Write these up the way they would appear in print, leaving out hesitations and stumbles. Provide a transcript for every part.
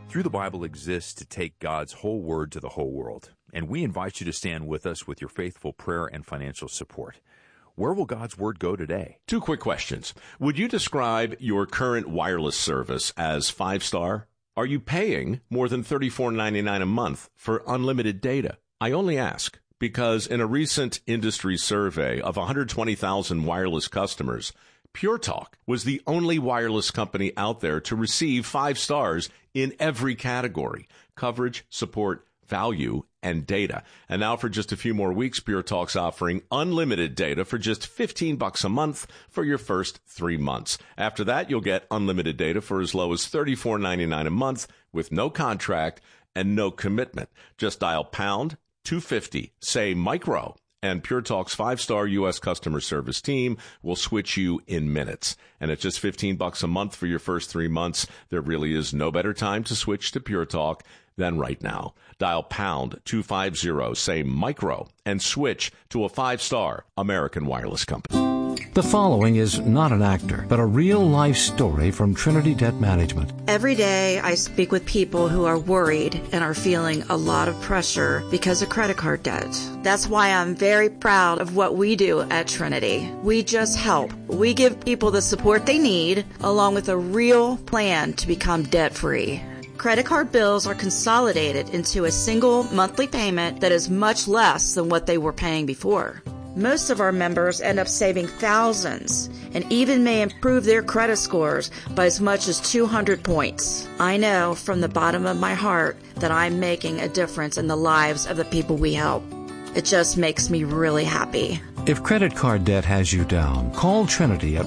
Through the Bible exists to take God's whole word to the whole world, and we invite you to stand with us with your faithful prayer and financial support. Where will God's word go today? 2 quick questions. Would you describe your current wireless service as 5-star? Are you paying more than $34.99 a month for unlimited data? I only ask because in a recent industry survey of 120,000 wireless customers, Pure Talk was the only wireless company out there to receive 5 stars in every category: coverage, support, value, and data. And now for just a few more weeks, Pure Talk's offering unlimited data for just $15 a month for your first 3 months. After that, you'll get unlimited data for as low as $34.99 a month with no contract and no commitment. Just dial pound 250, say micro, and Pure Talk's 5-star U.S. customer service team will switch you in minutes. And at just $15 a month for your first 3 months, there really is no better time to switch to Pure Talk than right now. Dial pound 250, say micro, and switch to a 5-star American wireless company. The following is not an actor, but a real-life story from Trinity Debt Management. Every day I speak with people who are worried and are feeling a lot of pressure because of credit card debt. That's why I'm very proud of what we do at Trinity. We just help. We give people the support they need, along with a real plan to become debt-free. Credit card bills are consolidated into a single monthly payment that is much less than what they were paying before. Most of our members end up saving thousands and even may improve their credit scores by as much as 200 points. I know from the bottom of my heart that I'm making a difference in the lives of the people we help. It just makes me really happy. If credit card debt has you down, call Trinity at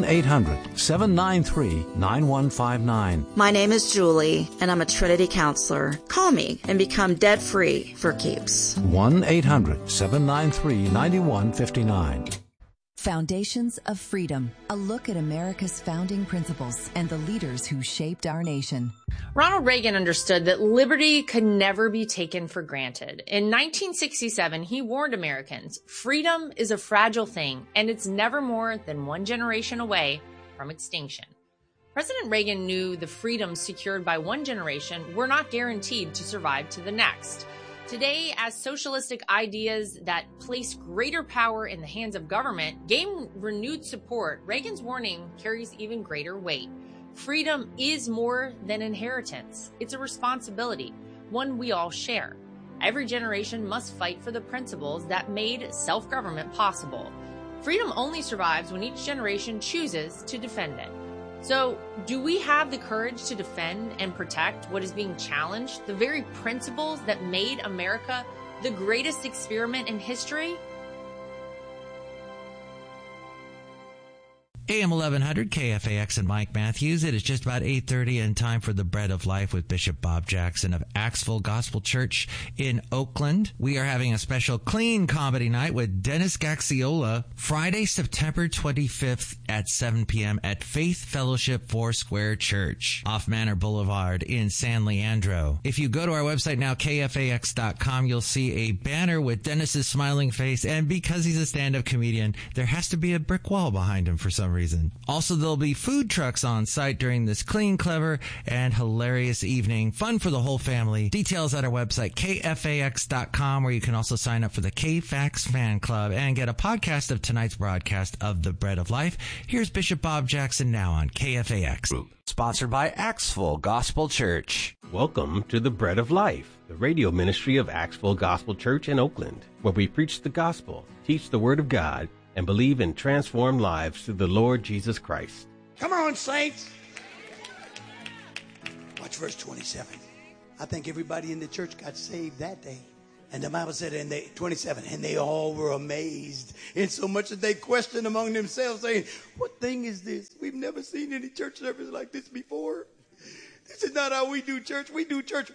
1-800-793-9159. My name is Julie, and I'm a Trinity counselor. Call me and become debt-free for keeps. 1-800-793-9159. Foundations of Freedom, a look at America's founding principles and the leaders who shaped our nation. Ronald Reagan understood that liberty could never be taken for granted. In 1967, he warned Americans, freedom is a fragile thing, and it's never more than one generation away from extinction. President Reagan knew the freedoms secured by one generation were not guaranteed to survive to the next. Today, as socialistic ideas that place greater power in the hands of government gain renewed support, Reagan's warning carries even greater weight. Freedom is more than inheritance. It's a responsibility, one we all share. Every generation must fight for the principles that made self-government possible. Freedom only survives when each generation chooses to defend it. So, do we have the courage to defend and protect what is being challenged, the very principles that made America the greatest experiment in history? AM 1100 KFAX and Mike Matthews. It is just about 8:30 and time for the Bread of Life with Bishop Bob Jackson of Axville Gospel Church in Oakland. We are having a special clean comedy night with Dennis Gaxiola Friday, September 25th at 7 p.m. at Faith Fellowship Foursquare Church off Manor Boulevard in San Leandro. If you go to our website now, KFAX.com, you'll see a banner with Dennis's smiling face, and because he's a stand-up comedian, there has to be a brick wall behind him for some reason. Also, there'll be food trucks on site during this clean, clever, and hilarious evening. Fun for the whole family. Details at our website, KFAX.com, where you can also sign up for the KFAX fan club and get a podcast of tonight's broadcast of The Bread of Life. Here's Bishop Bob Jackson now on KFAX. Sponsored by Axville Gospel Church. Welcome to The Bread of Life, the radio ministry of Axville Gospel Church in Oakland, where we preach the gospel, teach the word of God, and believe in transformed lives through the Lord Jesus Christ. Come on, saints. Watch verse 27. I think everybody in the church got saved that day. And the Bible said, and they 27, and they all were amazed, in so much that they questioned among themselves, saying, what thing is this? We've never seen any church service like this before. This is not how we do church. We do church.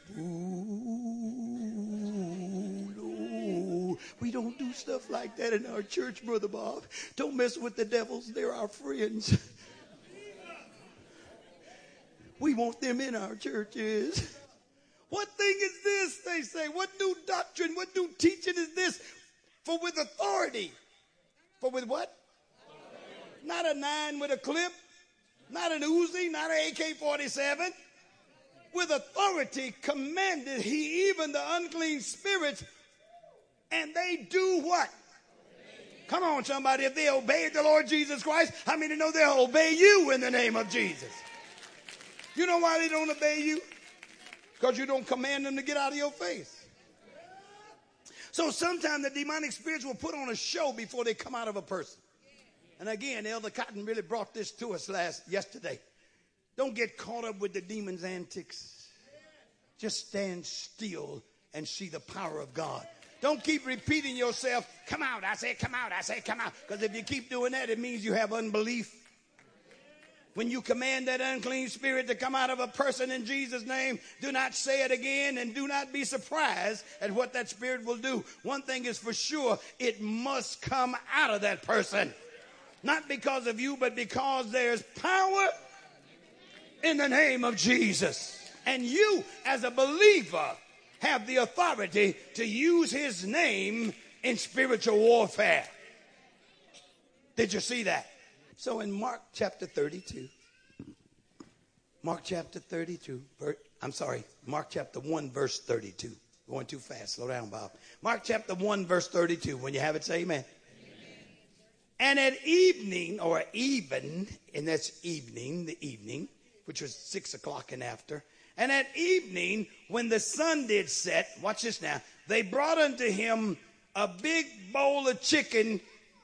We don't do stuff like that in our church, Brother Bob. Don't mess with the devils. They're our friends. We want them in our churches. What thing is this, they say? What new doctrine, what new teaching is this? For with authority. For with what? Not a 9 with a clip. Not an Uzi. Not an AK-47. with authority commanded he even the unclean spirits, and they do what? Come on, somebody. If they obeyed the Lord Jesus Christ, how many know they'll obey you in the name of Jesus? You know why they don't obey you? Because you don't command them to get out of your face. So sometimes the demonic spirits will put on a show before they come out of a person. And again, Elder Cotton really brought this to us yesterday. Don't get caught up with the demon's antics. Just stand still and see the power of God. Don't keep repeating yourself, come out, I say come out, I say come out. Because if you keep doing that, it means you have unbelief. When you command that unclean spirit to come out of a person in Jesus' name, do not say it again and do not be surprised at what that spirit will do. One thing is for sure, it must come out of that person. Not because of you, but because there's power in the name of Jesus. And you, as a believer, have the authority to use his name in spiritual warfare. Did you see that? So in Mark chapter 32, Mark chapter 1, verse 32. Going too fast. Slow down, Bob. Mark chapter 1, verse 32. When you have it, say amen. And at evening, or even, and that's evening, the evening, which was 6 o'clock and after. And at evening, when the sun did set, watch this now, they brought unto him a big bowl of chicken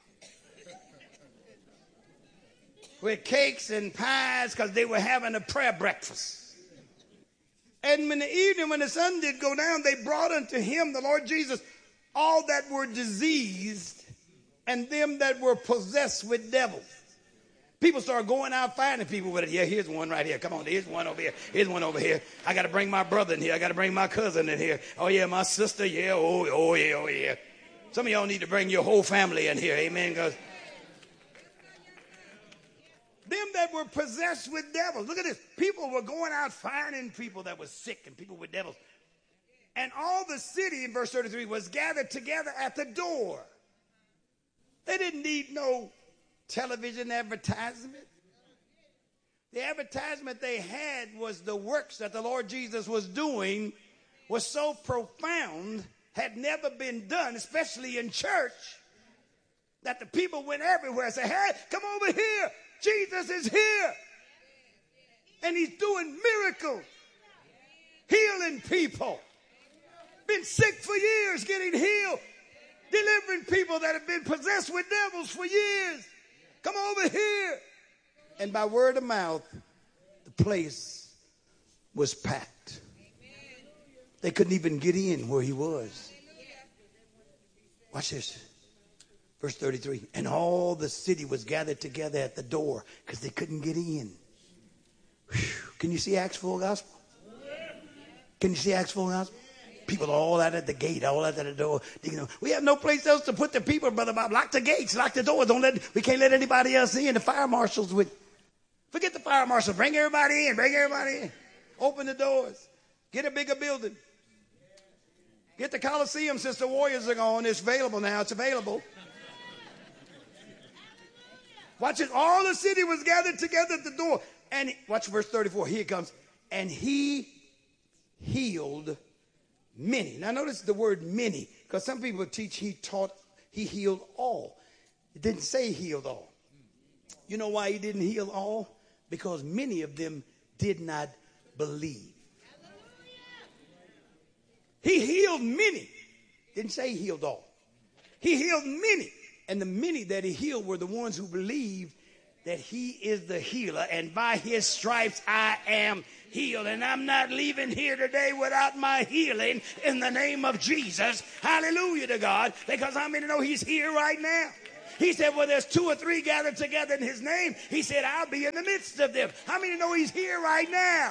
with cakes and pies, because they were having a prayer breakfast. And in the evening, when the sun did go down, they brought unto him, the Lord Jesus, all that were diseased and them that were possessed with devils. People start going out finding people with it. Yeah, here's one right here. Come on, here's one over here. Here's one over here. I got to bring my brother in here. I got to bring my cousin in here. Oh, yeah, my sister. Yeah, oh, yeah. Some of y'all need to bring your whole family in here. Amen. Because them that were possessed with devils. Look at this. People were going out finding people that were sick and people with devils. And all the city, in verse 33, was gathered together at the door. They didn't need no television advertisement. The advertisement they had was the works that the Lord Jesus was doing was so profound, had never been done, especially in church, that the people went everywhere and said, hey, come over here. Jesus is here. And he's doing miracles, healing people. Been sick for years, getting healed, delivering people that have been possessed with devils for years. Come over here. And by word of mouth, the place was packed. They couldn't even get in where he was. Watch this. Verse 33. And all the city was gathered together at the door because they couldn't get in. Whew. Can you see Acts full gospel? Can you see Acts full gospel? People all out at the gate, all out at the door. We have no place else to put the people, Brother Bob. Lock the gates, lock the doors. We can't let anybody else in. The fire marshals would. Forget the fire marshal. Bring everybody in. Open the doors. Get a bigger building. Get the Coliseum since the Warriors are gone. It's available now. It's available. Watch it. All the city was gathered together at the door. And watch verse 34. Here it comes. And he healed many. Now notice the word many, because some people teach he healed all. It didn't say healed all. You know why he didn't heal all? Because many of them did not believe. He healed many. Didn't say he healed all. He healed many. And the many that he healed were the ones who believed that he is the healer. And by his stripes I am healed. And I'm not leaving here today without my healing in the name of Jesus. Hallelujah to God. Because how many know he's here right now? He said, well, there's 2 or 3 gathered together in his name. He said, I'll be in the midst of them. How many know he's here right now?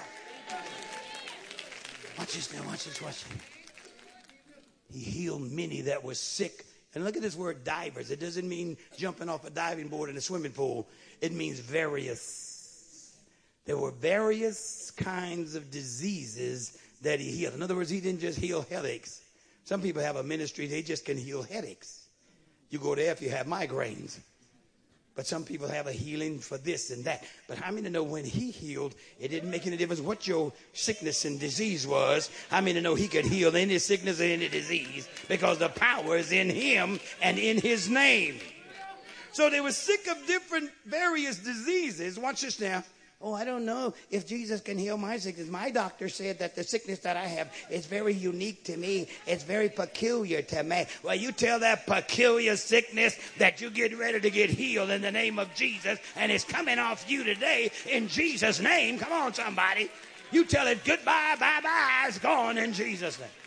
Watch this now. Watch this. He healed many that were sick. And look at this word divers. It doesn't mean jumping off a diving board in a swimming pool. It means various. There were various kinds of diseases that he healed. In other words, he didn't just heal headaches. Some people have a ministry, they just can heal headaches. You go there if you have migraines. But some people have a healing for this and that. But how many know when he healed, it didn't make any difference what your sickness and disease was? How many know he could heal any sickness or any disease because the power is in him and in his name? So they were sick of different various diseases. Watch this now. Oh, I don't know if Jesus can heal my sickness. My doctor said that the sickness that I have is very unique to me. It's very peculiar to me. Well, you tell that peculiar sickness that you get ready to get healed in the name of Jesus, and it's coming off you today in Jesus' name. Come on, somebody. You tell it goodbye, bye-bye. It's gone in Jesus' name.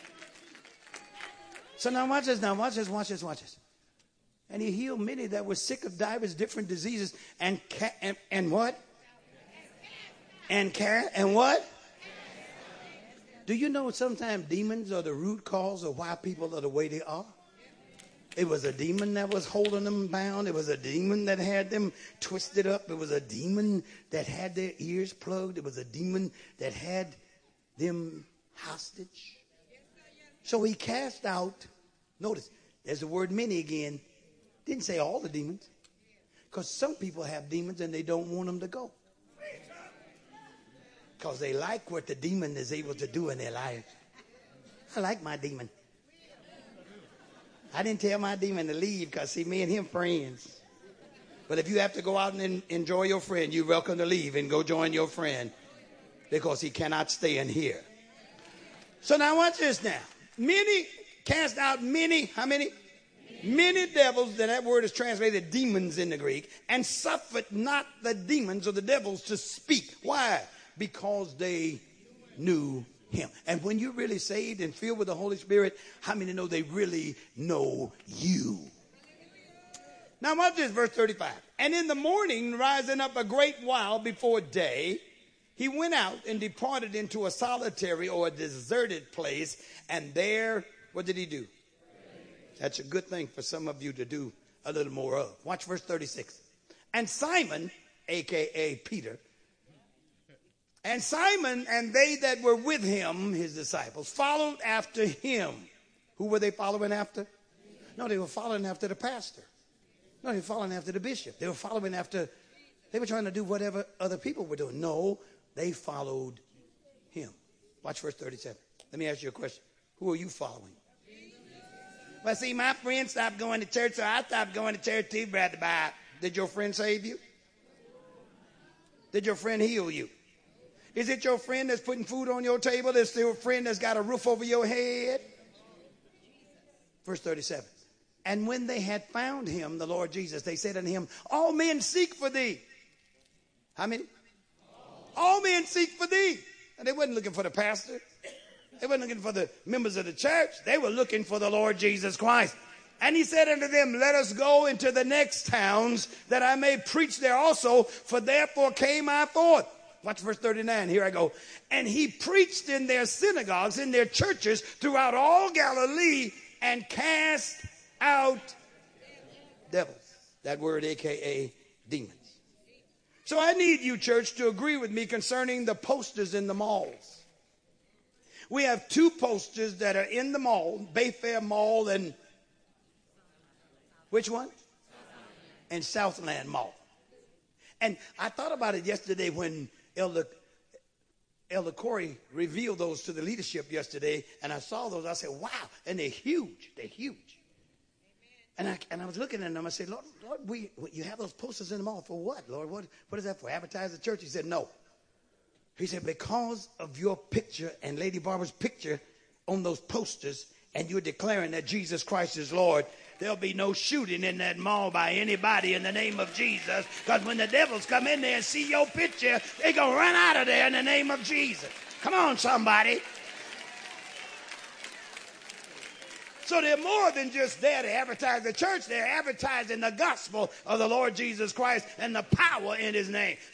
So now watch this. Now watch this. Watch this. Watch this. And he healed many that were sick of divers different diseases and what? And what? Do you know sometimes demons are the root cause of why people are the way they are? It was a demon that was holding them bound. It was a demon that had them twisted up. It was a demon that had their ears plugged. It was a demon that had them hostage. So he cast out, notice, there's the word many again. Didn't say all the demons. Because some people have demons and they don't want them to go. Because they like what the demon is able to do in their life. I like my demon. I didn't tell my demon to leave because, see, me and him friends. But if you have to go out and enjoy your friend, you're welcome to leave and go join your friend because he cannot stay in here. So now watch this now. Many, cast out many, how many? Many devils, that word is translated demons in the Greek, and suffered not the demons or the devils to speak. Why? Because they knew him. And when you're really saved and filled with the Holy Spirit, how many know they really know you? Now watch this, verse 35. And in the morning, rising up a great while before day, he went out and departed into a solitary or a deserted place. And there, what did he do? That's a good thing for some of you to do a little more of. Watch verse 36. And Simon, a.k.a. Peter, and Simon and they that were with him, his disciples, followed after him. Who were they following after? No, they were following after the pastor. No, they were following after the bishop. They were following after, they were trying to do whatever other people were doing. No, they followed him. Watch verse 37. Let me ask you a question. Who are you following? Well, see, my friend stopped going to church, so I stopped going to church too, Brother Bob. Did your friend save you? Did your friend heal you? Is it your friend that's putting food on your table? Is it your friend that's got a roof over your head? Verse 37. And when they had found him, the Lord Jesus, they said unto him, all men seek for thee. How many? All men seek for thee. And they wasn't looking for the pastor. They weren't looking for the members of the church. They were looking for the Lord Jesus Christ. And he said unto them, let us go into the next towns that I may preach there also, for therefore came I forth. Watch verse 39. Here I go. And he preached in their synagogues, in their churches throughout all Galilee, and cast out devils. That word, a.k.a. demons. So I need you, church, to agree with me concerning the posters in the malls. We have two posters that are in the mall, Bayfair Mall and which one? And Southland Mall. And I thought about it yesterday when Elder Corey revealed those to the leadership yesterday, and I saw those. I said, wow, and they're huge. They're huge. And I was looking at them. I said, Lord, you have those posters in the mall for what, Lord? What is that for? Advertise the church? He said, no. He said, because of your picture and Lady Barbara's picture on those posters, and you're declaring that Jesus Christ is Lord, there'll be no shooting in that mall by anybody in the name of Jesus. Because when the devils come in there and see your picture, they're going to run out of there in the name of Jesus. Come on, somebody. So they're more than just there to advertise the church. They're advertising the gospel of the Lord Jesus Christ and the power in his name.